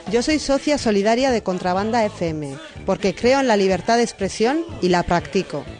Yo soy socia solidaria de Contrabanda FM, porque creo en la libertad de expresión y la practico.